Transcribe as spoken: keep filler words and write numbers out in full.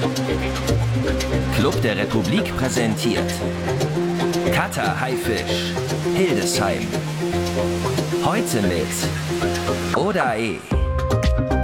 Club der Republik präsentiert Kata Haifisch, Hildesheim. Heute mit Oda E.